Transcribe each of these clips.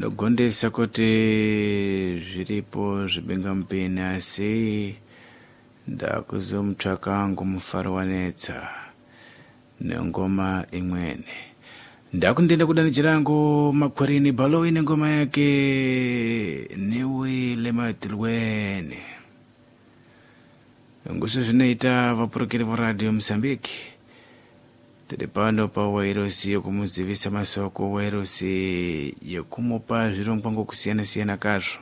Tinogondesa kuti zviripo zvibengampeni asi ndakuzomutsvaka wangu mufaro wanetsa nengoma imwene. Ndakundenda kudanidzira rangu Makwerini Baloyi nengoma yake Newe Lematilwene. Nguso zvinoita vapurukiri varadio Mozambique. Tiri pano pa wairosi yokumuzivisa masoko, wairosi yokumupa zvirongwa ngokusiyana-siyana kazvo.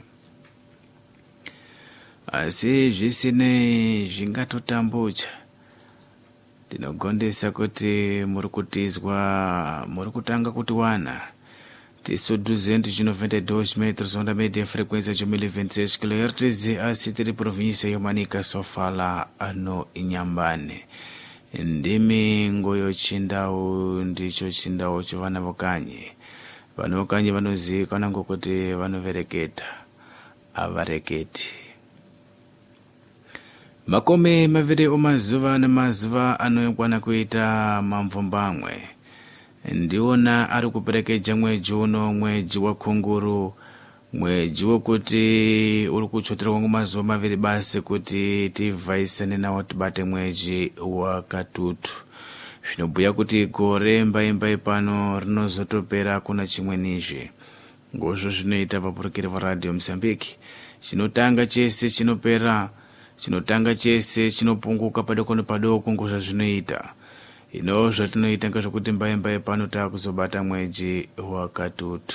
Asi zvisine zvingatotambucha. Tinogondesa kuti muri kutizwa, muri kutanga kuti wana. Tiso 292 metros onda média frequência de 1026 kHz, asi tiri província yomanika sofala ano Inhambane. Ndimi ngoyo chindau ndicho chindau chovana vokanyi. Vana vokanyi vanozivikanwa ngokuti vanovereketa avareketi. Makome maviri omazuva nemazuva anoyekwana kuita mamvumbamwe. Ndiona ari kuperekedza mweji uno, mweji wa khunguru, mweji wokuti uri kuchoterwa ngomazuva maviri basi kuti tivhaisane nawo tibate mweji wa katutu. Zvinobhuya kuti gore mbaimbai pano rinozotopera kuna chimwenizve. Ngozvo zvinoita vapurukiri varadio Mozambique. Chinotanga chese chinopera, chinotanga chese chinopunguka padoko nepadoko ngozvo zvinoita. Ino zvatinoita ngezvekuti mbaimbai pano takuzobata mweji wa katutu.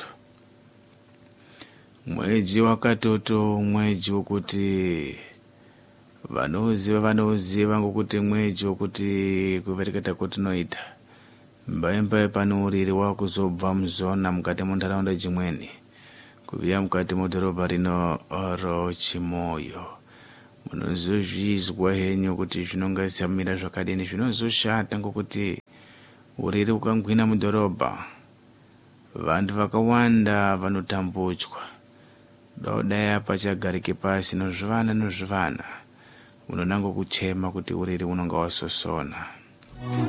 Mweji wa katutu, mweji wokuti vanoziva ngokuti mweji wokuti kuvereketa kutinoita. Mbaimbai pano uriri wakuzobva muzona mukati muntaraunda jimweni. Kuviya mukati mudhorobha rino ro Chimoyo. Munozozvizwa henyu kuti zvinonga samira zvakadini, zvinozoshata ngokuti uriri ukangwina mudhorobha. Vantu vakawanda vanotambudzwa. Dai pachagarike pasi nozvivana unonanga kuchema kuti uriri unonga wasosona.